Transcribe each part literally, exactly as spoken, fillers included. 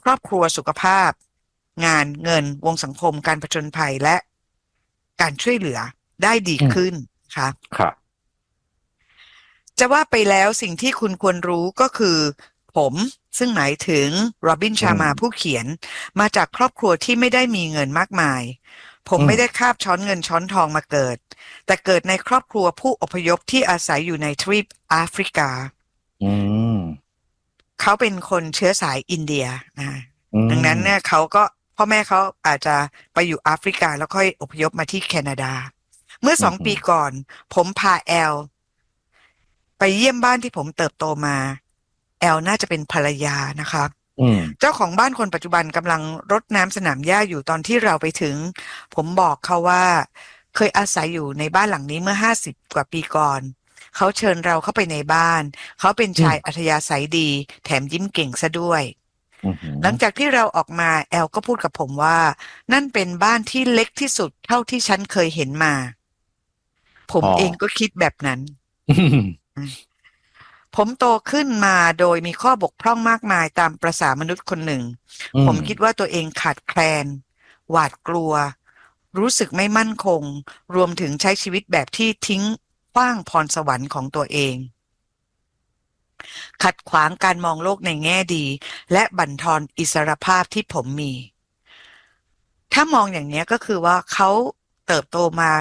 ครอบครัวสุขภาพงานเงินวงสังคมการผจญภัยและการช่วยเหลือได้ดีอืมขึ้นค่ะครับจะว่าไปแล้วสิ่งที่คุณควรรู้ก็คือผมซึ่งหมายถึงโรบินอืชามาผู้มเขียนมาจากครอบครัวที่ไม่ได้มีเงินมากมายผมอืมไม่ได้คาบช้อนเงินช้อนทองมาเกิดแต่เกิดในครอบครัวผู้อพยพที่อาศัยอยู่ในทวีปแอฟริกาอืมเขาเป็นคนเชื้อสายอินเดียนะอืดังนั้นเนี่ยมเขาก็พ่อแม่เขาอาจจะไปอยู่แอฟริกาแล้วค่อยอพยพมาที่แคนาดาเมื่อสองอืมอืมปีก่อนผมพาแอลไปเยี่ยมบ้านที่ผมเติบโตมาแอลน่าจะเป็นภรรยานะคะอืมเจ้าของบ้านคนปัจจุบันกำลังรดน้ำสนามหญ้าอยู่ตอนที่เราไปถึงผมบอกเขาว่าเคยอาศัยอยู่ในบ้านหลังนี้เมื่อห้าสิบกว่าปีก่อนเขาเชิญเราเข้าไปในบ้านเขาเป็นอืมชายอัธยาศัยดีแถมยิ้มเก่งซะด้วยอืมหลังจากที่เราออกมาแอลก็พูดกับผมว่านั่นเป็นบ้านที่เล็กที่สุดเท่าที่ฉันเคยเห็นมาผมพอเองก็คิดแบบนั้นอืมผมโตขึ้นมาโดยมีข้อบกพร่องมากมายตามประสามนุษย์คนหนึ่งอืมผมคิดว่าตัวเองขาดแคลนหวาดกลัวรู้สึกไม่มั่นคงรวมถึงใช้ชีวิตแบบที่ทิ้งขว้างพรสวรรค์ของตัวเองขัดขวางการมองโลกในแง่ดีและบั่นทอนอิสรภาพที่ผมมี ถ้ามองอย่างเนี้ยก็คือว่าเขาเติบโตมา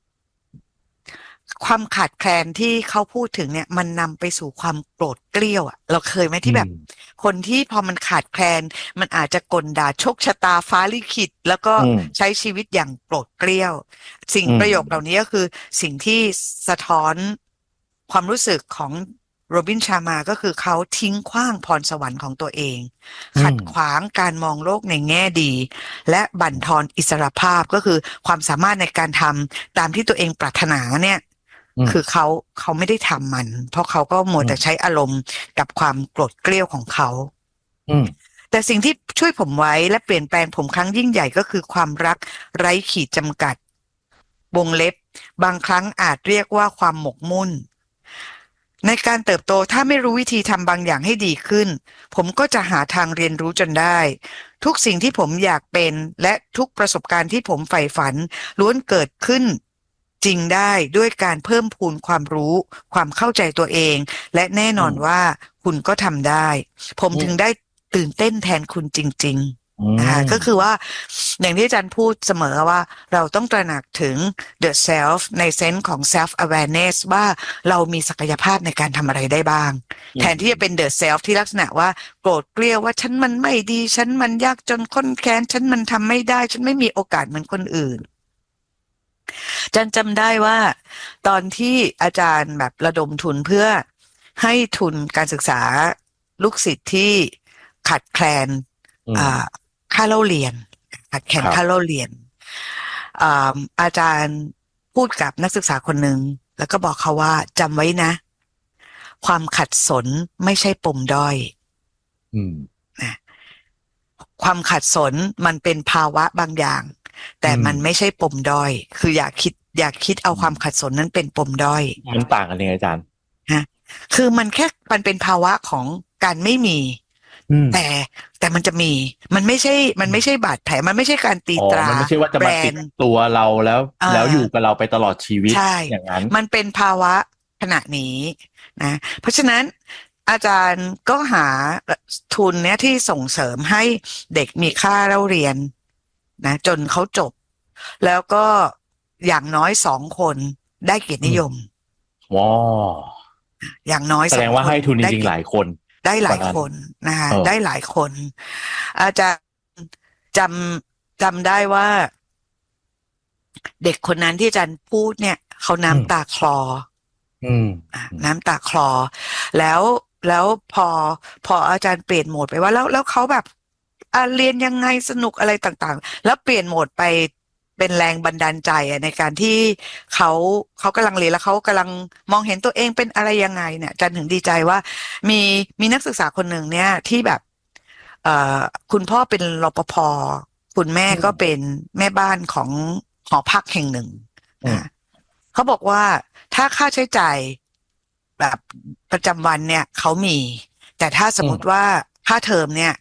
ความขาดแคลนที่เขาพูดถึงเนี่ยมันนำไปสู่ความโกรธเกลี้ยวอ่ะเราเคยไหมอืมที่แบบคนที่พอมันขาดแคลนมันอาจจะกลด่าโชคชะตาฟ้าลิขิตแล้วก็อืมใช้ชีวิตอย่างโกรธเกลี้ยวสิ่งอืประโยคเหล่ามนี้ก็คือสิ่งที่สะท้อนความรู้สึกของโรบินชามาก็คือเขาทิ้งขว้างพรสวรรค์ของตัวเองขัดอืมขวางการมองโลกในแง่ดี และบั่นทอนอิสรภาพก็คือความสามารถในการทำตามที่ตัวเองปรารถนาเนี่ยอืมคือเขาเขาไม่ได้ทำมันเพราะเขาก็มัวอืมแต่ใช้อารมณ์กับความโกรธเกรี้ยวของเขาอืมแต่สิ่งที่ช่วยผมไว้และเปลี่ยนแปลงผมครั้งยิ่งใหญ่ก็คือความรักไร้ขีดจำกัดวงเล็บบางครั้งอาจเรียกว่าความหมกมุ่น ในการเติบโตถ้าไม่รู้วิธีทำบางอย่างให้ดีขึ้นผมก็จะหาทางเรียนรู้จนได้ทุกสิ่งที่ผมอยากเป็นและทุกประสบการณ์ที่ผมใฝ่ฝันล้วนเกิดขึ้นจริงได้ด้วยการเพิ่มพูนความรู้ความเข้าใจตัวเองและแน่นอืมอนว่าคุณก็ทำได้ผมอืมถึงได้ตื่นเต้นแทนคุณจริงอืๆนะคะมก็คือว่าอย่างที่อาจารย์พูดเสมอว่าเราต้องตระหนักถึง the self ในเซนส์ของ self awareness ว่า เรามีศักยภาพในการทำอะไรได้บ้างอืแทนที่จะเป็นเดอะเซลฟ์ที่ลักษณะว่าโกรธเกลียวว่าฉันมันไม่ดีฉันมันยากจนข้นแค้นฉันมันทำไม่ได้ฉันไม่มีโอกาสเหมือนคนอื่นจันจำได้ว่าตอนที่อาจารย์แบบระดมทุนเพื่อให้ทุนการศึกษาลูกศิษย์ที่ขาดแคลนอืมอ่าค่าเล่าเรียนขาดแคลนค่าเล่าครับเรียนอ่าอาจารย์พูดกับนักศึกษาคนหนึ่งแล้วก็บอกเขาว่าจำไว้นะ ความขัดสนไม่ใช่ปมด้อยอืมนะความขัดสนมันเป็นภาวะบางอย่างอืแต่มมันไม่ใช่ปมด้อยคืออย่าคิดอย่าคิดเอาอืมความขัดสนนั้นเป็นปมด้อยมันต่างกันยังไงอาจารย์นะคือมันแค่มันเป็นภาวะของการไม่มีอืมแต่แต่มันจะมีมันไม่ใช่มันไม่ใช่บาดแผลมันไม่ใช่การตีอ๋อตรามันไม่ใช่ว่าจะแบรมาติดนด์ตัวเราแล้วเอ่แล้วอยู่อกับเราไปตลอดชีวิตใช่อย่างนั้นมันเป็นภาวะขณะนี้นะเพราะฉะนั้นอาจารย์ก็หาทุนเนี้ยที่ส่งเสริมให้เด็กมีค่าเล่าเรียนนะจนเขาจบแล้วก็อย่างน้อยสองคนได้เกียรติอืมนิยมว้าวอย่างน้อยแสดงว่าสองคนให้ทุนจได้เกียรติริงๆหลายคนได้หกว่านั้นลายคนนะคะเออได้หลายคนอาจารย์จำจำได้ว่าเด็กคนนั้นที่อาจารย์พูดเนี่ยเขาอืมน้ำตาคลออืมอ่ะอืมน้ำตาคลอแล้วแล้วพอพออาจารย์เปลี่ยนโหมดไปว่าแล้วแล้วเขาแบบอ่ะเรียนยังไงสนุกอะไรต่างๆแล้วเปลี่ยนโหมดไปเป็นแรงบันดาลใจอ่ะในการที่เขาเขากำลังเรียนแล้วเขากำลังมองเห็นตัวเองเป็นอะไรยังไงเนี่ยอาจารย์ถึงดีใจว่ามีมีนักศึกษาคนหนึ่งเนี่ยที่แบบเอ่อคุณพ่อเป็นรปภคุณแม่อืมก็เป็นแม่บ้านของหอพักแห่งหนึ่งนะอืมเขาบอกว่าถ้าค่าใช้จ่ายแบบประจำวันเนี่ยเขามีแต่ถ้าสมอืมมติว่าค่าเทอมเนี่ย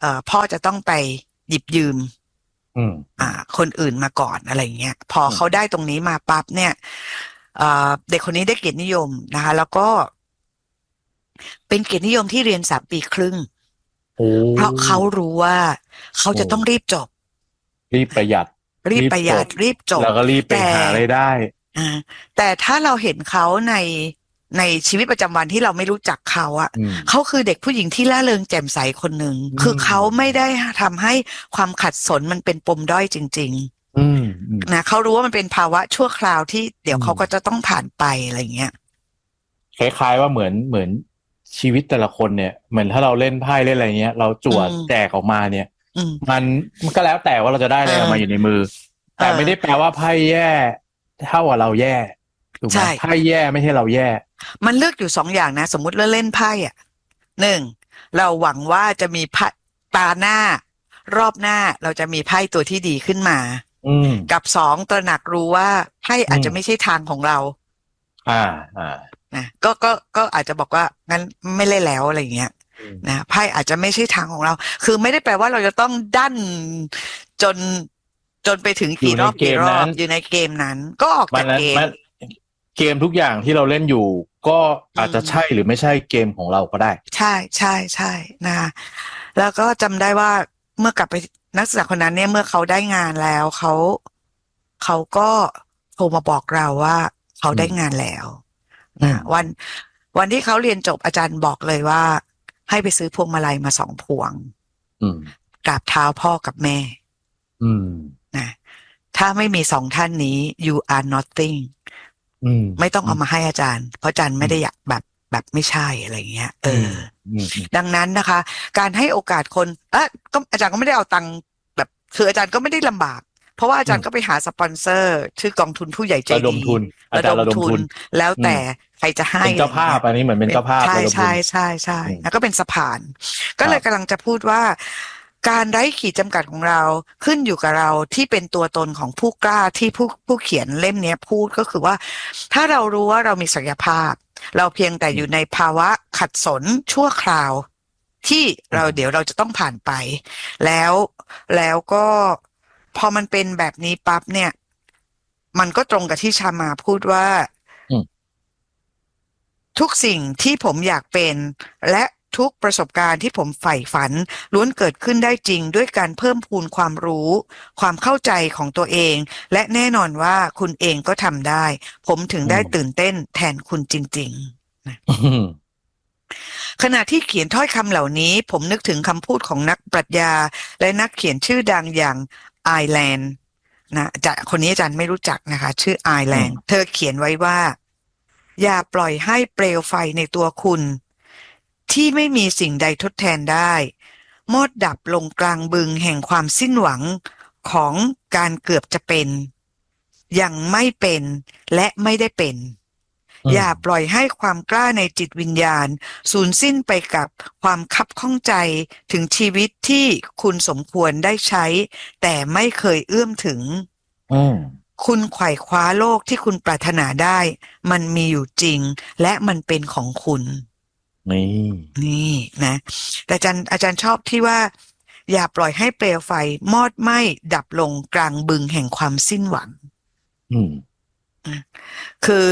เอ่อพ่อจะต้องไปหยิบยืมอืมอ่า คนอื่นมาก่อนอะไรเงี้ยพออืมเขาได้ตรงนี้มาปั๊บเนี่ยเอ่อเด็กคนนี้ได้เกียรตินิยมนะคะ แล้วก็เป็นเกียรตินิยมที่เรียนสามปีครึ่งโอ้เพราะเขารู้ว่าเขาจะโอ้ต้องรีบจบรีบประหยัดรีบประหยัดจบรีบจบแล้วก็รีบไปแต่หารายได้อ่าแต่ถ้าเราเห็นเขาในในชีวิตประจำวันที่เราไม่รู้จักเขาอะอืมเขาคือเด็กผู้หญิงที่ร่าเริงแจ่มใสคนหนึ่งอืมคือเขาไม่ได้ทำให้ความขัดสนมันเป็นปมด้อยจริงอืมอืมๆ นะเขารู้ว่ามันเป็นภาวะชั่วคราวที่เดี๋ยวอืมเขาก็จะต้องผ่านไปอะไรเงี้ยคล้ายๆว่าเหมือนเหมือนชีวิตแต่ละคนเนี่ย เหมือนถ้าเราเล่นไพ่เล่นอะไรเงี้ย เราจั่วอืมแจกออกมาเนี่ยอืมมันมันก็แล้วแต่ว่าเราจะได้อะไรเออออกมาอยู่ในมือ แต่เออไม่ได้แปลว่าไพ่แย่เท่ากับเราแย่ถูกไหมใช่ไพ่แย่ไม่ใช่เราแย่มันเลือกอยู่สองอย่างนะ สมมุติเราเล่นไพ่อะหนึ่งเราหวังว่าจะมีไพ่ตาหน้ารอบหน้าเราจะมีไพ่ตัวที่ดีขึ้นมาอืมกับสองตระหนักรู้ว่าไพ่อาจอืมจะไม่ใช่ทางของเราอ่าอ่านะก็ก็ก็อาจจะบอกว่างั้นไม่เล่นแล้วอะไรอย่างเงี้ยอืมนะไพ่อาจจะไม่ใช่ทางของเรา คือไม่ได้แปลว่าเราจะต้องดันจนจนไปถึงอยู่กี่ในรอบเกกี่มรอนั้บนอยู่ในเกมนั้น ก็ออกมัจากนนั้นเกมมันเกมทุกอย่างที่เราเล่นอยู่ ก็อาจจะอืมใช่หรือไม่ใช่เกมของเราก็ได้ใช่ใช่ใช่นะคะแล้วก็จำได้ว่าเมื่อกลับไปนักศึกษาคนนั้นเนี่ยเมื่อเขาได้งานแล้วเขาเขาก็โทรมาบอกเราว่าเขาได้งานแล้วอืนะมวันวันที่เขาเรียนจบอาจารย์บอกเลยว่า ให้ไปซื้อพวงมาลัยมาสองพวงอืมกราบเท้าพ่อกับแม่อืมนะถ้าไม่มีสองท่านนี้ you are nothing อืมไม่ต้องเอามาให้อาจารย์ เพราะอาจารย์ไม่ได้อยากแบบแบบไม่ใช่อะไรเงี้ยเออืมออืมอืมดังนั้นนะคะ การให้โอกาสคนเออก็อาจารย์ก็ไม่ได้เอาตังค์แบบคืออาจารย์ก็ไม่ได้ลำบาก เพราะว่าอาจารย์ก็ไปหาสปอนเซอร์ ชื่อกองทุนผู้ใหญ่ใจระดมดีทุน อาจารย์ระดมทุนแล้วแต่ใครจะให้เป็นเจ้าภาพอะไรอันนี้เหมือนเป็นเจ้าภาพใช่ระดมทุนใช่ใช่ใช่อืมแล้วก็เป็นสะพาน ก็เลยครับกำลังจะพูดว่า การไร้ขีดจำกัดของเราขึ้นอยู่กับเราที่เป็นตัวตนของผู้กล้าที่ผู้ผู้เขียนเล่มเนี้ยพูดก็คือว่า ถ้าเรารู้ว่าเรามีศักยภาพ เราเพียงแต่อยู่ในภาวะขัดสนชั่วคราว ที่เราเดี๋ยวเราจะต้องผ่านไป แล้วแล้วก็พอมันเป็นแบบนี้ปั๊บเนี่ย มันก็ตรงกับที่ชามาพูดว่าอืมทุกสิ่งที่ผมอยากเป็นและทุกประสบการณ์ที่ผมใฝ่ฝันล้วนเกิดขึ้นได้จริงด้วยการเพิ่มพูนความรู้ ความเข้าใจของตัวเอง และแน่นอนว่าคุณเองก็ทำได้ ผมถึงได้ตื่นเต้นแทนคุณจริง ๆอืมขณะที่เขียนถ้อยคำเหล่านี้ ผมนึกถึงคำพูดของนักปรัชญาและนักเขียนชื่อดังอย่างไอแลนด์นะจะคนนี้อาจารย์ไม่รู้จักนะคะ ชื่อไอแลนด์เธอเขียนไว้ว่า อย่าปล่อยให้เปลวไฟในตัวคุณ ที่ไม่มีสิ่งใดทดแทนได้มอดดับลงกลางบึงแห่งความสิ้นหวังของการเกือบจะเป็น ยังไม่เป็นและไม่ได้เป็นอืมอย่าปล่อยให้ความกล้าในจิตวิญญาณสูญสิ้นไปกับความคับข้องใจถึงชีวิตที่คุณสมควรได้ใช้ แต่ไม่เคยเอื้อมถึงอืมคุณไขว่คว้าโลกที่คุณปรารถนาได้ มันมีอยู่จริง และมันเป็นของคุณนี่นี่นะ แต่อาจารย์อาจารย์ชอบที่ว่า อย่าปล่อยให้เปลวไฟมอดไหม้ดับลงกลางบึงแห่งความสิ้นหวังอืมคือ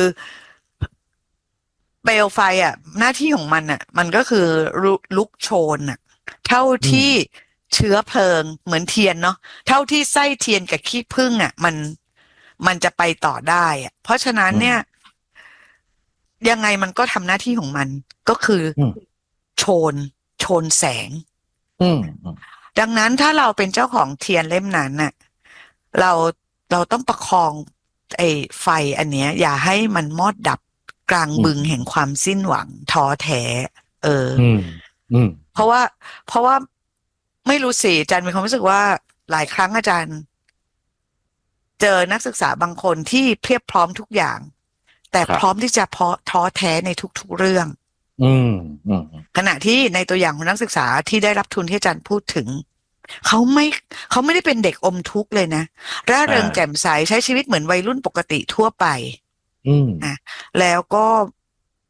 เปลวไฟอ่ะ หน้าที่ของมันอ่ะ มันก็คือลุลุกโชนอ่ะ เท่าที่เชื้อเพลิงเหมือนเทียนเนาะเท่าที่ไส้เทียนกับขี้ผึ้งอ่ะ มันมันจะไปต่อได้อ่ะ เพราะฉะนั้นเนี่ย ยังไงมันก็ทำหน้าที่ของมัน ก็คืออืมโชน โชนแสงอืมอืมดังนั้นถ้าเราเป็นเจ้าของเทียนเล่มนั้นน่ะ เราเราต้องประคองไอ้ไฟอันเนี้ย อย่าให้มันมอดดับกลางบึงแห่งความสิ้นหวังท้อแท้เอออืมอืมเพราะว่า เพราะว่าไม่รู้สิอาจารย์มีความรู้สึกว่าหลายครั้งอาจารย์ เจอนักศึกษาบางคนที่เพียบพร้อมทุกอย่าง แต่ครับพร้อมที่จะท้อแท้ในทุกๆเรื่องอืมอืมขณะที่ในตัวอย่างของนักศึกษาที่ได้รับทุนที่อาจารย์พูดถึง เขาไม่เขาไม่ได้เป็นเด็กอมทุกข์เลยนะร่าเริงแจ่มใสใช้ชีวิตเหมือนวัยรุ่นปกติทั่วไปอืมนะแล้วก็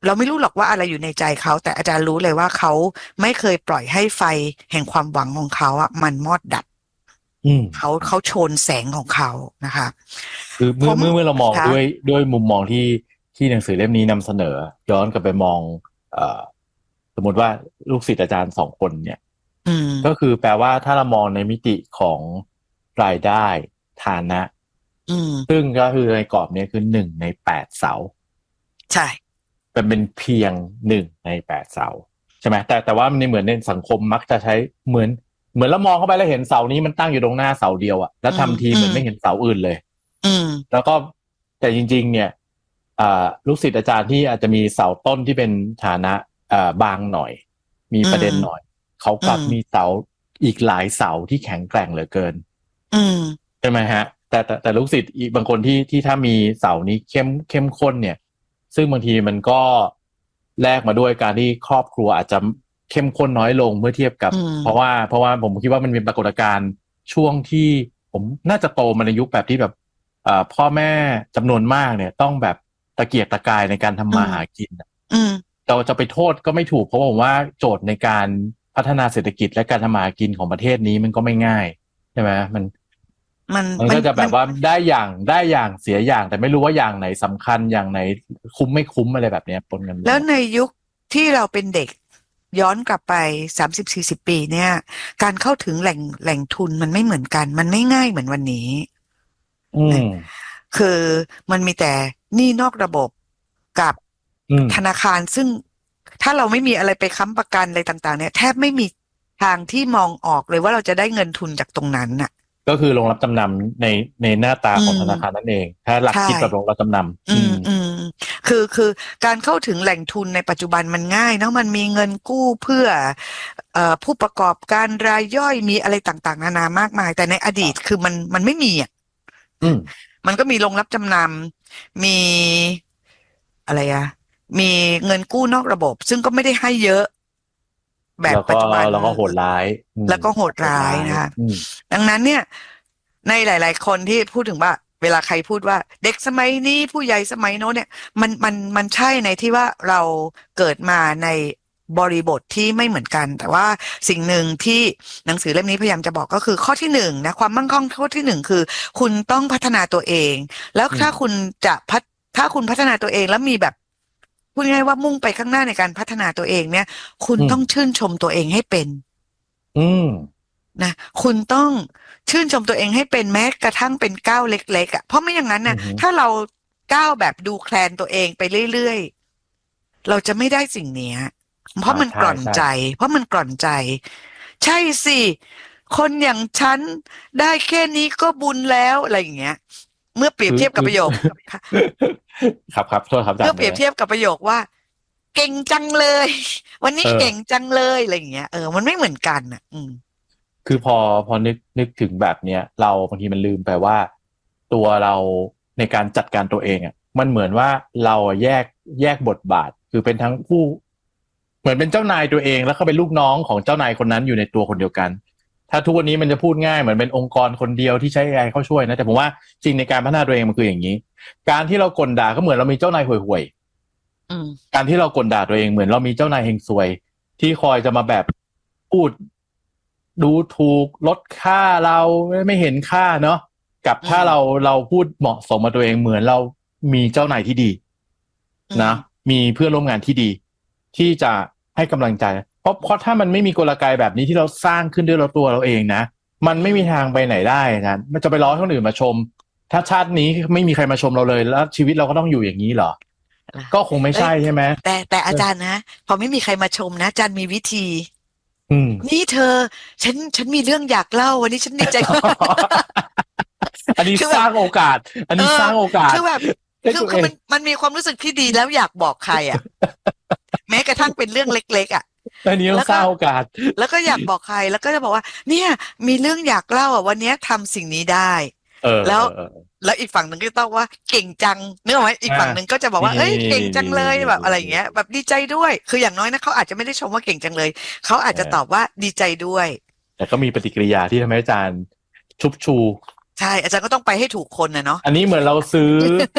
เราไม่รู้หรอกว่าอะไรอยู่ในใจเขาแต่อาจารย์รู้เลยว่าเขาไม่เคยปล่อยให้ไฟแห่งความหวังของเขาอ่ะมันมอดดับอืมเขาเขาโชนแสงของเขานะคะคือเมื่อผมเมื่อเมื่อเรามองค่ะด้วยด้วยมุมมองที่ที่หนังสือเล่มนี้นำเสนอย้อนกลับไปมองเอ่อสมมติว่าลูกศิษย์อาจารย์สองคนเนี่ยอืมก็คือแปลว่าถ้าเรามองในมิติของรายได้ฐานะอืมซึ่งก็คือในกรอบเนี้คือหนึ่งในแปดเสาใช่เป็นเป็นเพียงหนึ่งในแปดเสาใช่ไหมแต่แต่ว่าในเหมือนในสังคมมักจะใช้เหมือนเหมือนเรามองเข้าไปแล้วเห็นเสานี้มันตั้งอยู่ตรงหน้าเสาเดียวอะแล้วอืมทำทีอืมเหมือนไม่เห็นเสาอื่นเลยอืมแล้วก็แต่จริงๆเนี่ยอ่าลูกศิษย์อาจารย์ที่อาจจะมีเสาต้นที่เป็นฐานะอ่าบางหน่อยมีอืประเด็นหน่อยมเขาอืมกลับมีเสาอีกหลายเสาที่แข็งแกร่งเหลือเกินอืมใช่ไหมฮะแต่แต่แต่ลูกศิษย์อีกบางคนที่ที่ถ้ามีเสานี้เข้มเข้มข้นเนี่ยซึ่งบางทีมันก็แลกมาด้วยการที่ครอบครัวอาจจะเข้มข้นน้อยลงเมื่อเทียบกับอืมเพราะว่าเพราะว่าผมคิดว่ามันเป็นปรากฏการณ์ช่วงที่ผมน่าจะโตมาในยุคแบบที่แบบ อ่าพ่อแม่จำนวนมากเนี่ยต้องแบบตะเกียกตะกายในการทำมาอืมหากินอะอืมเราจะไปโทษก็ไม่ถูกเพราะว่าผมว่าโจทย์ในการพัฒนาเศรษฐกิจและการทำมาหากินของประเทศนี้มันก็ไม่ง่ายใช่ไหมมันมันมันมันมันก็จะแบบว่าได้อย่างได้อย่างเสียอย่างแต่ไม่รู้ว่าอย่างไหนสำคัญอย่างไหนคุ้มไม่คุ้มอะไรแบบเนี้ยปนกันไปหมดแล้วในยุคที่เราเป็นเด็กย้อนกลับไปสามสิบสี่สิบปีเนี่ยการเข้าถึงแหล่งแหล่งทุนมันไม่เหมือนกันมันไม่ง่ายเหมือนวันนี้อืนะมคือมันมีแต่หนี้นอกระบบกับอืมธนาคารซึ่งถ้าเราไม่มีอะไรไปค้ำประกันอะไรต่างๆเนี่ยแทบไม่มีทางที่มองออกเลยว่าเราจะได้เงินทุนจากตรงนั้นน่ะก็คือโรงรับจำนำในในหน้าตาอืของธนาคารมนั่นเองถ้าหลักใช่คิดแบบโรงรับจำนำอือืมมอืมคือคือการเข้าถึงแหล่งทุนในปัจจุบันมันง่ายเนอะมันมีเงินกู้เพื่อเอ่อผู้ประกอบการรายย่อยมีอะไรต่างๆนานามากมายแต่ในอดีตคือมันมันไม่มีอ่ะอืมมันก็มีโรงรับจำนำมีอะไรอะมีเงินกู้นอกระบบซึ่งก็ไม่ได้ให้เยอะแบบแล้วก็ปัจจุบันแล้วก็โหดร้ายอืมแล้วก็โหดร้าโหดร้ายยนะคะอืมดังนั้นเนี่ยในหลายๆคนที่พูดถึงว่าเวลาใครพูดว่าเด็กสมัยนี้ผู้ใหญ่สมัยโน้นเนี่ยมันมันมันใช่ในที่ว่าเราเกิดมาในบริบทที่ไม่เหมือนกันแต่ว่าสิ่งหนึ่งที่หนังสือเล่มนี้พยายามจะบอกก็คือข้อที่หนึ่งนะความมั่นคงข้อที่หนึ่งคือคุณต้องพัฒนาตัวเองแล้วอืมถ้าคุณจะพัฒถ้าคุณพัฒนาตัวเองแล้วมีแบบพูดง่ายๆว่ามุ่งไปข้างหน้าในการพัฒนาตัวเองเนี่ยคุณอืมต้องชื่นชมตัวเองให้เป็นอืมนะคุณต้องชื่นชมตัวเองให้เป็นแม้กระทั่งเป็นก้าวเล็กๆอ่ะเพราะไม่อย่างนั้นน่ะอืมถ้าเราก้าวแบบดูแคลนตัวเองไปเรื่อยๆเราจะไม่ได้สิ่งเนี้ยเพราะอ่ามันกใช่ใช่ร่อนใจเพราะมันกร่อนใจใช่สิคนอย่างฉันได้แค่นี้ก็บุญแล้วอะไรอย่างเงี้ยเมื่อเปรียบคือเทียบกับคือประโยคค่ะครับครับโทษครับอาจาเมื่อรย์เลยเปรียบเทียบกับประโยคว่าเก่งจังเลยวันนี้เออเก่งจังเลยอะไรอย่างเงี้ยเออมันไม่เหมือนกันอ่ะอืมคือพอพอนึกนึกถึงแบบเนี้ยเราบางทีมันลืมไปว่าตัวเราในการจัดการตัวเองอ่ะมันเหมือนว่าเราอะแยกแยกบทบาทคือเป็นทั้งผู้เหมือนเป็นเจ้านายตัวเองแล้วก็เป็นลูกน้องของเจ้านายคนนั้นอยู่ในตัวคนเดียวกัน ถ้าทุกวันนี้มันจะพูดง่ายเหมือนเป็นองค์กรคนเดียวที่ใช้ เอ ไอ เข้าช่วยนะแต่ผมว่าจริงในการพัฒนาตัวเองมันคืออย่างนี้การที่เรากลด่าก็เหมือนเรามีเจ้านายห่วยอืมๆการที่เรากลด่าตัวเองเหมือนเรามีเจ้านายเฮงซวยที่คอยจะมาแบบพูดดูถูกลดค่าเราไม่เห็นค่าเนาะกับอืถ้าเรามเราพูดเหมาะสมกับตัวเองเหมือนเรามีเจ้านายที่ดีอืนะมมีเพื่อนร่วมงานที่ดีที่จะให้กำลังใจเพราะเพราะถ้ามันไม่มีกลไกแบบนี้ที่เราสร้างขึ้นด้วยเราตัวเราเองนะ มันอืไม่มีมทางไปไหนได้นะมันจะไปรอให้คนอื่นมาชม ถ้าชาตินี้ไม่มีใครมาชมเราเลย แล้วชีวิตเราก็ต้องอยู่อย่างนี้เหรอนะก็คงไม่เอ้ยใช่ใช่ไหมแต่แต่เอออาจารย์นะพอไม่มีใครมาชมนะอาจารย์มีวิธีอืมนี่เธอฉันฉันมีเรื่องอยากเล่าวันนี้ฉันดีใจมากอันนี้คือแบบสร้างโอกาส อันเออนี้สร้างโอกาสคือแบบให้ตัวเองคือคือมันมันมีความรู้สึกที่ดีแล้วอยากบอกใครอ่ะแม้กระทั่งเป็นเรื่องเล็กๆอ่ะอันนี้ต้องสแล้วก็ร้างโอกาสแล้วก็อยากบอกใครแล้วก็จะบอกว่าเนี่ยมีเรื่องอยากเล่าอ่ะวันนี้ทำสิ่งนี้ได้เออแล้วเออเออแล้วอีกฝั่งหนึ่งก็ต้องว่าเก่งจังเนื้ออกไหมอีกอ่าฝั่งหนึ่งก็จะบอกนี่ว่าเอ้ยเก่งจังนี่เลยแบบนี่นี่อะไรอย่างเงี้ยแบบดีใจด้วยคืออย่างน้อยนะเขาอาจจะไม่ได้ชมว่าเก่งจังเลยเขาอาจจะตอบเออว่าดีใจด้วยแต่ก็มีปฏิกิริยาที่ทำให้อาจารย์ชุบชูใช่อาจารย์ก็ต้องไปให้ถูกคนนะเนาะอันนี้เหมือนเราซื้อ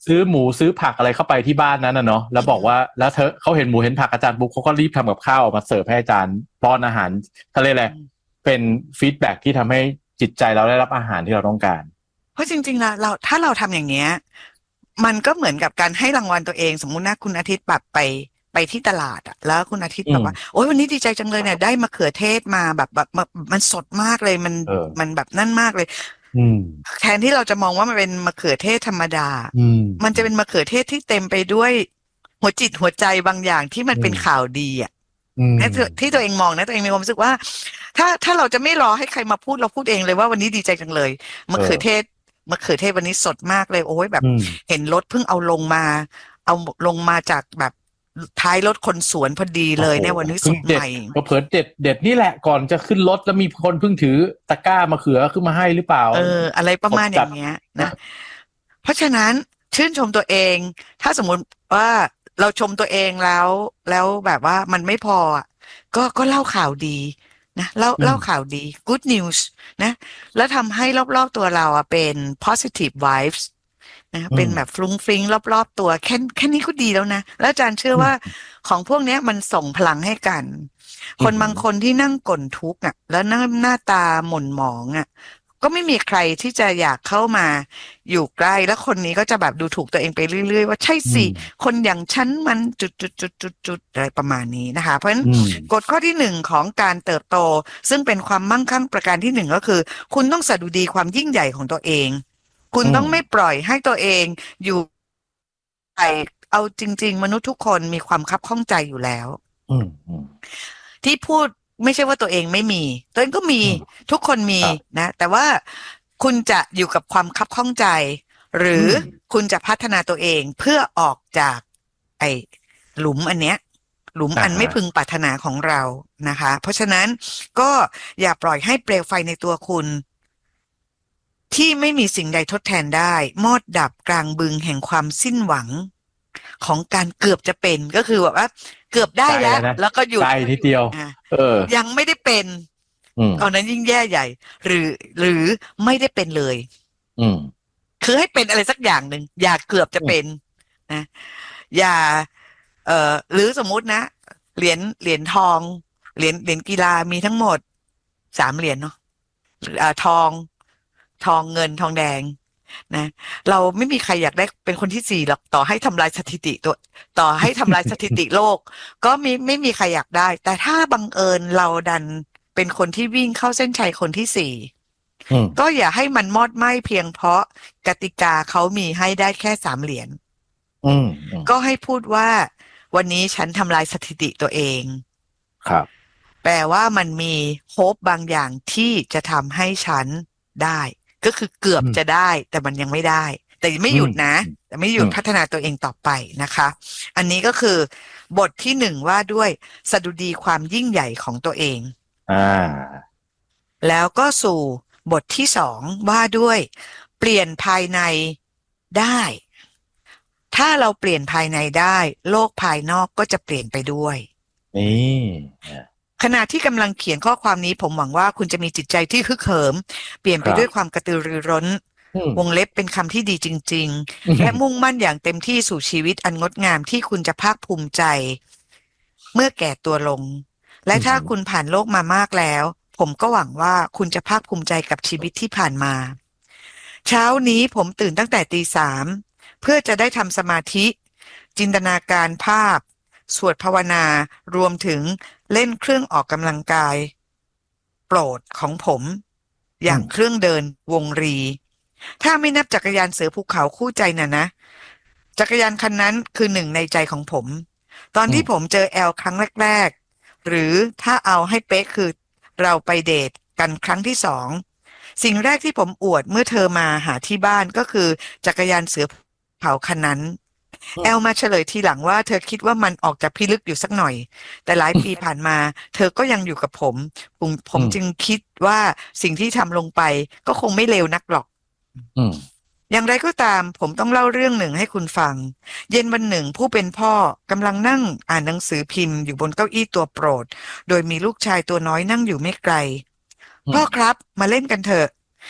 ซื้อหมูซื้อผักอะไรเข้าไปที่บ้านนั้นนะเนาะแล้วบอกว่าแล้วเธอเขาเห็นหมูเห็นผักอาจารย์ปุ๊บเขาก็รีบทำกับข้าวออกมาเสิร์ฟให้อาจารย์ป้อนอาหารเขาเรียกอะไรเป็นฟีดแบ็กที่ทำให้จิตใจเราได้รับอาหารที่เราต้องการเพราะจริงๆแล้วเราถ้าเราทำอย่างเนี้ยมันก็เหมือนกับการให้รางวัลตัวเองสมมุตินะคุณอาทิตย์แบบไปไปที่ตลาดอะแล้วคุณอาทิตย์แบบว่าโอ๊ยวันนี้ดีใจจังเลยเนี่ยได้มะเขือเทศมาแบบแบบมันสดมากเลยมันมันแบบนั่นมากเลยแทนที่เราจะมองว่ามันเป็นมะเขือเทศธรรมดามันจะเป็นมะเขือเทศที่เต็มไปด้วยหัวจิตหัวใจบางอย่างที่มันเป็นข่าวดีอ่ะที่ตัวเองมองนะตัวเองมีความรู้สึกว่าถ้าถ้าเราจะไม่รอให้ใครมาพูดเราพูดเองเลยว่าวันนี้ดีใจจังเลยมะเขือเทศมะเขือเทศวันนี้สดมากเลยโอ้ยแบบเห็นรถเพิ่งเอาลงมาเอาลงมาจากแบบท้ายรถคนสวนพอดีเลยเนี่ยวันนี้สดใหม่ก็เผิดเด็ดเด็ดนี่แหละก่อนจะขึ้นรถแล้วมีคนเพิ่งถือตะกร้ามะเขือขึ้นมาให้หรือเปล่าเอออะไรประมาณอย่างเงี้ยนะเพราะฉะนั้นชื่นชมตัวเองถ้าสมมุติว่าเราชมตัวเองแล้วแล้วแบบว่ามันไม่พอก็ก็เล่าข่าวดีนะเล่าเล่าข่าวดี good news นะแล้วทำให้รอบๆตัวเราอ่ะเป็น positive vibes นะเป็นแบบฟรุ้งฟริ้งรอบๆตัวแค่แค่นี้ก็ดีแล้วนะแล้วอาจารย์เชื่อว่าของพวกนี้มันส่งพลังให้กันคนบางคนที่นั่งก่นทุกข์อ่ะแล้วหน้าหน้าตาหม่นหมองอ่ะก็ไม่มีใครที่จะอยากเข้ามาอยู่ใกล้แล้วคนนี้ก็จะแบบดูถูกตัวเองไปเรื่อยๆว่าใช่สิคนอย่างฉันมันจุดจุดจุดจุดจุดอะไรประมาณนี้นะคะเพราะฉะนั้นกฎข้อที่หนึ่งของการเติบโตซึ่งเป็นความมั่งคั่งประการที่หนึ่งก็คือคุณต้องสดุดีความยิ่งใหญ่ของตัวเองคุณต้องไม่ปล่อยให้ตัวเองอยู่ไปเอาจริงๆมนุษย์ทุกคนมีความคับข้องใจอยู่แล้วที่พูดไม่ใช่ว่าตัวเองไม่มีตัวเองก็มีทุกคนมีนะแต่ว่าคุณจะอยู่กับความคับข้องใจหรือคุณจะพัฒนาตัวเองเพื่อออกจากไอ้หลุมอันเนี้ยหลุมอันไม่พึงปรารถนาของเรานะคะเพราะฉะนั้นก็อย่าปล่อยให้เปลวไฟในตัวคุณที่ไม่มีสิ่งใดทดแทนได้มอดดับกลางบึงแห่งความสิ้นหวังของการเกือบจะเป็นก็คือแบบว่าเกือบได้แล้วแล้วก็หยุดใกล้นิดเดียวเออยังไม่ได้เป็นตอนนั้นยิ่งแย่ใหญ่หรือหรือไม่ได้เป็นเลยอืมคือให้เป็นอะไรสักอย่างหนึ่งอย่าเกือบจะเป็นนะอย่าเอ่อหรือสมมุตินะเหรียญเหรียญทองเหรียญเหรียญกีฬามีทั้งหมดสามเหรียญเนาะอ่าทองทองเงินทองแดงนะเราไม่มีใครอยากได้เป็นคนที่สี่หรอกต่อให้ทำลายสถิติตัวต่อให้ทำลายสถิติโลกก็มีไม่มีใครอยากได้แต่ถ้าบังเอิญเราดันเป็นคนที่วิ่งเข้าเส้นชัยคนที่สี่ก็อย่าให้มันมอดไหม้เพียงเพราะกติกาเขามีให้ได้แค่สามเหรียญก็ให้พูดว่าวันนี้ฉันทำลายสถิติตัวเองครับแปลว่ามันมีโฮปบางอย่างที่จะทำให้ฉันได้ก็คือเกือบจะได้แต่มันยังไม่ได้แต่ไม่หยุดนะแต่ไม่หยุดพัฒนาตัวเองต่อไปนะคะอันนี้ก็คือบทที่หนึ่งว่าด้วยสดุดีความยิ่งใหญ่ของตัวเองอ่าแล้วก็สู่บทที่สองว่าด้วยเปลี่ยนภายในได้ถ้าเราเปลี่ยนภายในได้โลกภายนอกก็จะเปลี่ยนไปด้วยนี่ขณะที่กำลังเขียนข้อความนี้ผมหวังว่าคุณจะมีจิตใจที่ฮึกเหิมเปลี่ยนไปด้วยความกระตือรือร้นวงเล็บเป็นคำที่ดีจริงๆและมุ่งมั่นอย่างเต็มที่สู่ชีวิตอันงดงามที่คุณจะภาคภูมิใจเมื่อแก่ตัวลงและถ้าคุณผ่านโลกมามากแล้วผมก็หวังว่าคุณจะภาคภูมิใจกับชีวิตที่ผ่านมาเช้านี้ผมตื่นตั้งแต่ตีสามเพื่อจะได้ทำสมาธิจินตนาการภาพสวดภาวนารวมถึงเล่นเครื่องออกกำลังกายโปรดของผมอย่างเครื่องเดินวงรีถ้าไม่นับจักรยานเสือภูเขาคู่ใจน่ะนะจักรยานคันนั้นคือหนึ่งในใจของผมตอนที่ผมเจอแอลครั้งแรกๆหรือถ้าเอาให้เป๊ะคือเราไปเดทกันครั้งที่สองสิ่งแรกที่ผมอวดเมื่อเธอมาหาที่บ้านก็คือจักรยานเสือภูเขาคันนั้นแอลมาเฉลยทีหลังว่าเธอคิดว่ามันออกจากพิลึกอยู่สักหน่อยแต่หลายปีผ่านมาเธอก็ยังอยู่กับผมผมผมจึงคิดว่าสิ่งที่ทำลงไปก็คงไม่เลวนักหรอกอย่างไรก็ตามผมต้องเล่าเรื่องหนึ่งให้คุณฟังเย็นวันหนึ่งผู้เป็นพ่อกำลังนั่งอ่านหนังสือพิมพ์อยู่บนเก้าอี้ตัวโปรดโดยมีลูกชายตัวน้อยนั่งอยู่ไม่ไกลพ่อครับมาเล่นกันเถอะ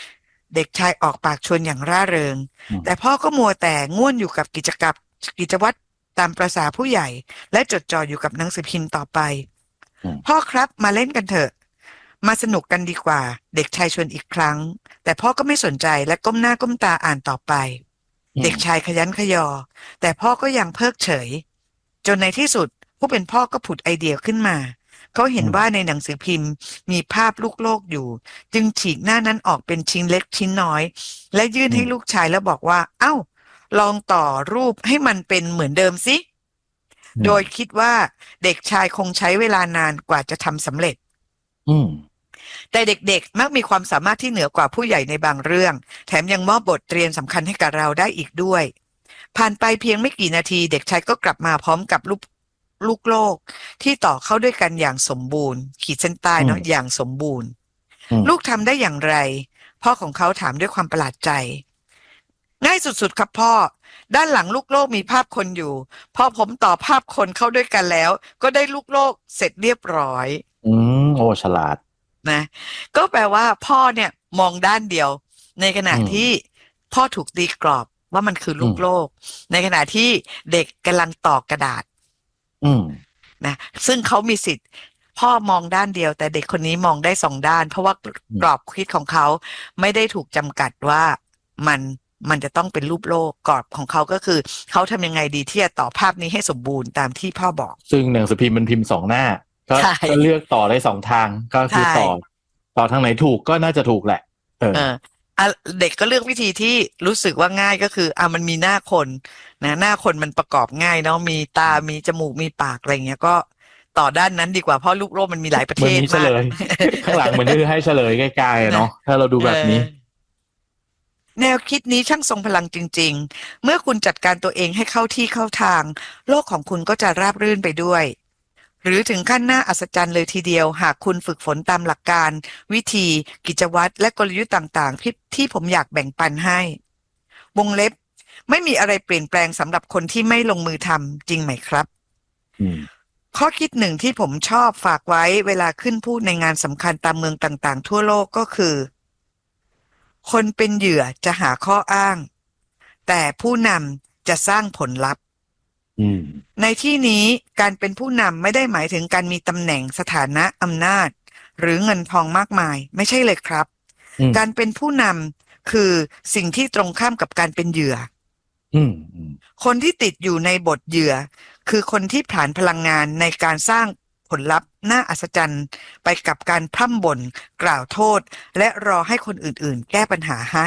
เด็กชายออกปากชวนอย่างร่าเริงอืมแต่พ่อก็มัวแต่ง่วนอยู่กับกิจกรรมกิจวัตรตามประสาผู้ใหญ่และจดจ่ออยู่กับหนังสือพิมพ์ต่อไปอืมพ่อครับมาเล่นกันเถอะมาสนุกกันดีกว่าเด็กชายชวนอีกครั้งแต่พ่อก็ไม่สนใจและก้มหน้าก้มตาอ่านต่อไปอืมเด็กชายขยันขยอแต่พ่อก็ยังเพิกเฉยจนในที่สุดผู้เป็นพ่อก็ผุดไอเดียขึ้นมาเขาเห็นว่าในหนังสือพิมพ์มีภาพลูกโลกอยู่จึงฉีกหน้านั้นออกเป็นชิ้นเล็กชิ้นน้อยและยื่นให้ลูกชายแล้วบอกว่าเอ้าลองต่อรูปให้มันเป็นเหมือนเดิมสิโดยคิดว่าเด็กชายคงใช้เวลานานกว่าจะทำสำเร็จอืมแต่เด็กๆมักมีความสามารถที่เหนือกว่าผู้ใหญ่ในบางเรื่องแถมยังมอบบทเรียนสำคัญให้กับเราได้อีกด้วยผ่านไปเพียงไม่กี่นาทีเด็กชายก็กลับมาพร้อมกับลูกลูกโลกที่ต่อเข้าด้วยกันอย่างสมบูรณ์ขีดเส้นใต้เนาะอย่างสมบูรณ์ลูกทำได้อย่างไรพ่อของเขาถามด้วยความประหลาดใจง่ายสุดๆครับพ่อด้านหลังลูกโลกมีภาพคนอยู่พอผมต่อภาพคนเข้าด้วยกันแล้วก็ได้ลูกโลกเสร็จเรียบร้อยอืมโอ้ฉลาดนะก็แปลว่าพ่อเนี่ยมองด้านเดียวในขณะที่พ่อถูกตีกรอบว่ามันคือลูกโลกในขณะที่เด็กกำลังต่อกระดาษอืมนะซึ่งเขามีสิทธิ์พ่อมองด้านเดียวแต่เด็กคนนี้มองได้สองด้านเพราะว่ากรอบคิดของเขาไม่ได้ถูกจำกัดว่ามันมันจะต้องเป็นรูปโลกกรอบของเขาก็คือเขาทำยังไงดีที่จะต่อภาพนี้ให้สมบูรณ์ตามที่พ่อบอกซึ่งหนังสือพิมพ์มันพิมพ์สองหน้าก็ก็เลือกต่อได้สองทางก็คือต่อต่อทางไหนถูกก็น่าจะถูกแหละเอออ่ะเด็กก็เลือกวิธีที่รู้สึกว่าง่ายก็คืออ่ะมันมีหน้าคนนะหน้าคนมันประกอบง่ายเนาะมีตามีจมูกมีปากอะไรเงี้ยก็ต่อด้านนั้นดีกว่าเพราะลูกโลกมันมีหลายประเทศมากข้างหลังมันคือให้เฉลยใกล้ๆเนาะถ้าเราดูแบบนี้แนวคิดนี้ช่างทรงพลังจริงๆเมื่อคุณจัดการตัวเองให้เข้าที่เข้าทางโลกของคุณก็จะราบรื่นไปด้วยหรือถึงขั้นน่าอัศจรรย์เลยทีเดียวหากคุณฝึกฝนตามหลักการวิธีกิจวัตรและกลยุทธ์ต่างๆที่ที่ผมอยากแบ่งปันให้วงเล็บไม่มีอะไรเปลี่ยนแปลงสำหรับคนที่ไม่ลงมือทำจริงไหมครับข้อคิดหนึ่งที่ผมชอบฝากไว้เวลาขึ้นพูดในงานสำคัญตามเมืองต่างๆทั่วโลกก็คือคนเป็นเหยื่อจะหาข้ออ้างแต่ผู้นำจะสร้างผลลัพธ์ในที่นี้การเป็นผู้นำไม่ได้หมายถึงการมีตำแหน่งสถานะอำนาจหรือเงินทองมากมายไม่ใช่เลยครับการเป็นผู้นำคือสิ่งที่ตรงข้ามกับการเป็นเหยื่อคนที่ติดอยู่ในบทเหยื่อคือคนที่ผ่านพลังงานในการสร้างผลลัพธ์น่าอัศจรรย์ไปกับการพร่ำบ่นกล่าวโทษและรอให้คนอื่นๆแก้ปัญหาให้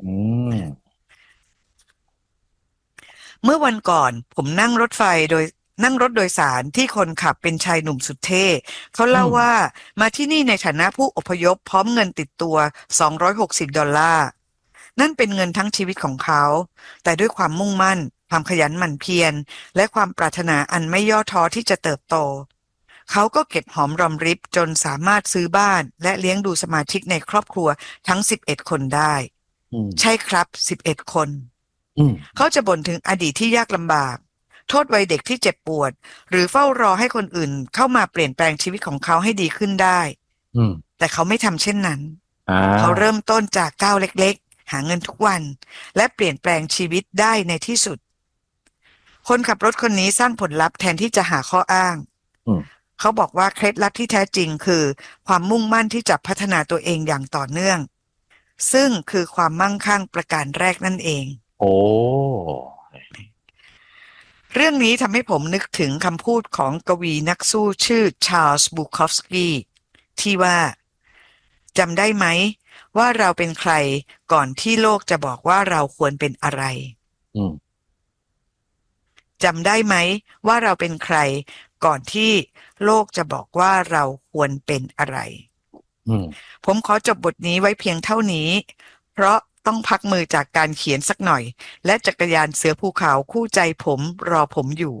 เมื่อวันก่อนผมนั่งรถไฟโดยนั่งรถโดยสารที่คนขับเป็นชายหนุ่มสุดเท่เขาเล่าว่ามาที่นี่ในฐานะผู้อพยพพร้อมเงินติดตัวสองร้อยหกสิบดอลลาร์นั่นเป็นเงินทั้งชีวิตของเขาแต่ด้วยความมุ่งมั่นความขยันหมั่นเพียรและความปรารถนาอันไม่ย่อท้อที่จะเติบโตเขาก็เก็บหอมรอมริบจนสามารถซื้อบ้านและเลี้ยงดูสมาชิกในครอบครัวทั้งสิบเอ็ดคนได้ใช่ครับสิบเอ็ดคนเขาจะบ่นถึงอดีตที่ยากลำบากโทษวัยเด็กที่เจ็บปวดหรือเฝ้ารอให้คนอื่นเข้ามาเปลี่ยนแปลงชีวิตของเขาให้ดีขึ้นได้แต่เขาไม่ทำเช่นนั้นเขาเริ่มต้นจากก้าวเล็กๆหาเงินทุกวันและเปลี่ยนแปลงชีวิตได้ในที่สุดคนขับรถคนนี้สร้างผลลัพธ์แทนที่จะหาข้ออ้างเขาบอกว่าเคล็ดลับที่แท้จริงคือความมุ่งมั่นที่จะพัฒนาตัวเองอย่างต่อเนื่องซึ่งคือความมั่งคั่งประการแรกนั่นเองโอ้เรื่องนี้ทำให้ผมนึกถึงคำพูดของกวีนักสู้ชื่อชาร์ลส์บูคอฟสกี้ที่ว่าจำได้ไหมว่าเราเป็นใครก่อนที่โลกจะบอกว่าเราควรเป็นอะไรจำได้ไหมว่าเราเป็นใครก่อนที่โลกจะบอกว่าเราควรเป็นอะไรผมขอจบบทนี้ไว้เพียงเท่านี้เพราะต้องพักมือจากการเขียนสักหน่อยและจักรยานเสือภูเขาคู่ใจผมรอผมอยู่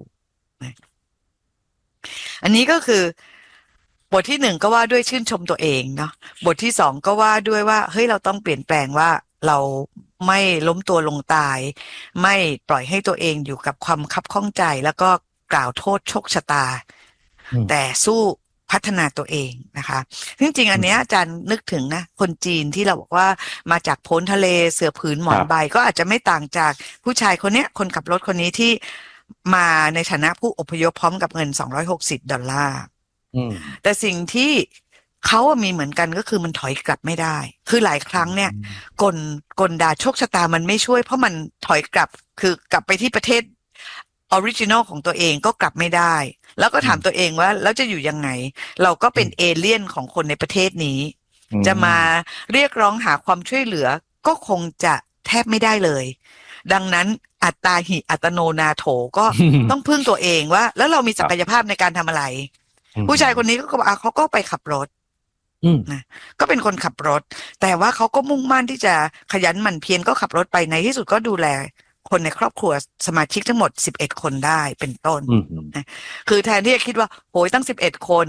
อันนี้ก็คือบทที่หนึ่งก็ว่าด้วยชื่นชมตัวเองเนาะบทที่สองก็ว่าด้วยว่าเฮ้ยเราต้องเปลี่ยนแปลงว่าเราไม่ล้มตัวลงตายไม่ปล่อยให้ตัวเองอยู่กับความคับข้องใจแล้วก็กล่าวโทษโชคชะตาแต่สู้พัฒนาตัวเองนะคะจริงๆอันเนี้ยอาจารย์นึกถึงนะคนจีนที่เราบอกว่ามาจากพ้นทะเลเสือผืนหมอนใบก็อาจจะไม่ต่างจากผู้ชายคนเนี้ยคนขับรถคนนี้ที่มาในฐานะผู้อพยพพร้อมกับเงินสองร้อยหกสิบดอลลาร์แต่สิ่งที่เขามีเหมือนกันก็คือมันถอยกลับไม่ได้คือหลายครั้งเนี่ยกลกลดาโชคชะตามันไม่ช่วยเพราะมันถอยกลับคือกลับไปที่ประเทศออริจินอลของตัวเองก็กลับไม่ได้แล้วก็ถามตัวเองว่าแล้วจะอยู่ยังไงเราก็เป็นเอเลี่ยนของคนในประเทศนี้จะมาเรียกร้องหาความช่วยเหลือก็คงจะแทบไม่ได้เลยดังนั้นอัตตาหิอัตโนนาโถก็ ต้องพึ่งตัวเองว่าแล้วเรามีศักยภาพในการทำอะไรผู้ชายคนนี้ก็บอกเขาก็ไปขับรถนะก็เป็นคนขับรถแต่ว่าเขาก็มุ่งมั่นที่จะขยันหมั่นเพียรก็ขับรถไปในที่สุดก็ดูแลคนในครอบครัวสมาชิกทั้งหมดสิบเอ็ดคนได้เป็นต้นนะคือแทนที่จะคิดว่าโหยตั้งสิบเอ็ดคน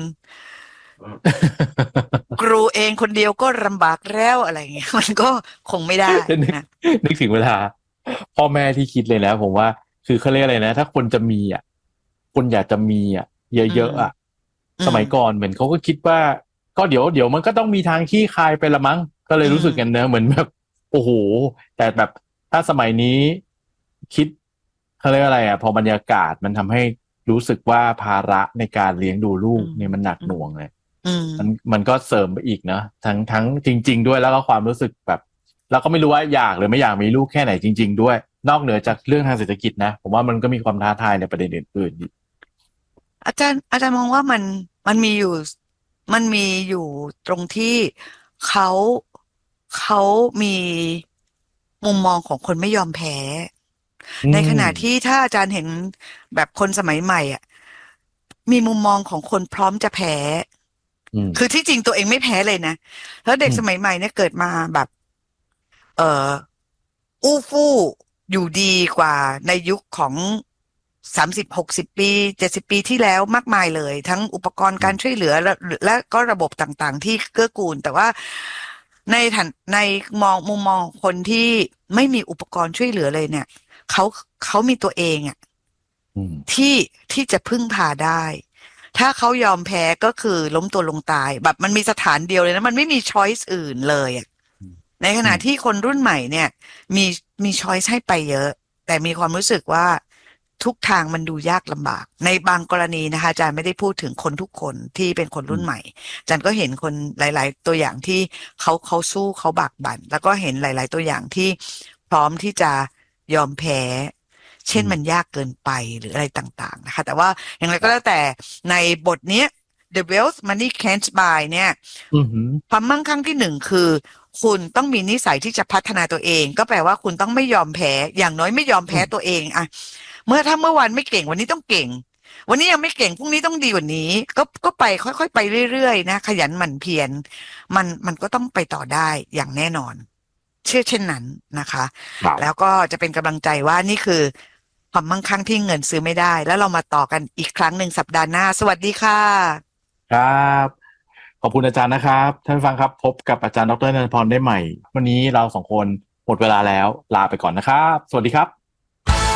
ครูเองคนเดียวก็ลำบากแล้วอะไรเงี้ยมันก็คงไม่ได้นะนึกถึงเวลาพ่อแม่ที่คิดเลยนะผมว่าคือเขาเรียกอะไรนะถ้าคนจะมีอ่ะคนอยากจะมีอ่ะเยอะๆอ่ะสมัยก่อนเหมือนเขาก็คิดว่าก็เดี๋ยวเดี๋ยวมันก็ต้องมีทางขี้คายไปละมั้งก็เลยรู้สึกกันเนอะเหมือนแบบโอ้โหแต่แบบถ้าสมัยนี้คิดเขาเรียกอะไรอ่ะพอบรรยากาศมันทำให้รู้สึกว่าภาระในการเลี้ยงดูลูกเนี่ยมันหนักหน่วงเลยมันมันก็เสริมไปอีกนะทั้งทั้งจริงๆด้วยแล้วก็ความรู้สึกแบบแล้วก็ไม่รู้ว่าอยากหรือไม่อยากมีลูกแค่ไหนจริงๆด้วยนอกเหนือจากเรื่องทางเศรษฐกิจนะผมว่ามันก็มีความท้าทายในประเด็นอื่นๆอาจารย์อาจารย์มองว่ามันมันมีอยู่มันมีอยู่ตรงที่เขาเขามีมุมมองของคนไม่ยอมแพ้ในขณะที่ถ้าอาจารย์เห็นแบบคนสมัยใหม่อ่ะมีมุมมองของคนพร้อมจะแพ้คือที่จริงตัวเองไม่แพ้เลยนะแล้วเด็กสมัยใหม่เนี่ยเกิดมาแบบเอ่ออู้ฟู่อยู่ดีกว่าในยุคของสามสิบหกสิบปีเจ็ดสิบปีที่แล้วมากมายเลยทั้งอุปกรณ์การช่วยเหลือและและก็ระบบต่างๆที่เกื้อกูลแต่ว่าในฐานในมองมุมมองคนที่ไม่มีอุปกรณ์ช่วยเหลือเลยเนี่ยเขาเขามีตัวเองอ่ะที่ที่จะพึ่งพาได้ถ้าเขายอมแพ้ก็คือล้มตัวลงตายแบบมันมีสถานเดียวเลยนะมันไม่มีช้อยส์อื่นเลยอ่ะในขณะที่คนรุ่นใหม่เนี่ยมีมีช้อยส์ให้ไปเยอะแต่มีความรู้สึกว่าทุกทางมันดูยากลำบากในบางกรณีนะคะอาจารย์ไม่ได้พูดถึงคนทุกคนที่เป็นคนรุ่นใหม่อาจารย์ก็เห็นคนหลายๆตัวอย่างที่เขาเขาสู้เขาบากบั่นแล้วก็เห็นหลายๆตัวอย่างที่พร้อมที่จะยอมแพ้เช่นมันยากเกินไปหรืออะไรต่างๆนะคะแต่ว่าอย่างไรก็แล้วแต่ในบทนี้ The Wealth Money Can't Buy เนี่ยความมั่งคั่งที่หนึ่งคือคุณต้องมีนิสัยที่จะพัฒนาตัวเองก็แปลว่าคุณต้องไม่ยอมแพ้อย่างน้อยไม่ยอมแพ้ตัวเองอะเมื่อถ้าเมื่อวานไม่เก่งวันนี้ต้องเก่งวันนี้ยังไม่เก่งพรุ่งนี้ต้องดีกว่านี้ก็ก็ไปค่อยๆไปเรื่อยๆนะขยันหมั่นเพียรมันมันก็ต้องไปต่อได้อย่างแน่นอนเชื่อเช่นนั้นนะคะแล้วก็จะเป็นกำลังใจว่านี่คือความมั่งคั่งที่เงินซื้อไม่ได้แล้วเรามาต่อกันอีกครั้งหนึ่งสัปดาห์หน้าสวัสดีค่ะครับขอบคุณอาจารย์นะครับท่านฟังครับพบกับอาจารย์ดร.ณัฐพรได้ใหม่วันนี้เราสองคนหมดเวลาแล้วลาไปก่อนนะครับสวัสดีครับ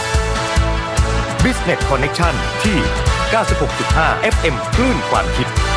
Business Connection ที่ เก้าสิบหกจุดห้า เอฟ เอ็ม คลื่นความคิด